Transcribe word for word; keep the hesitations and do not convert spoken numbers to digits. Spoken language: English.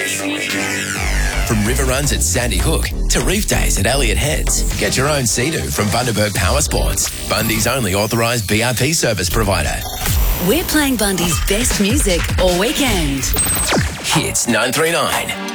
From river runs at Sandy Hook to reef days at Elliott Heads, get your own Sea-Doo from Bundaberg Power Sports, Bundy's only authorised B R P service provider. We're playing Bundy's best music all weekend. Hits nine three nine.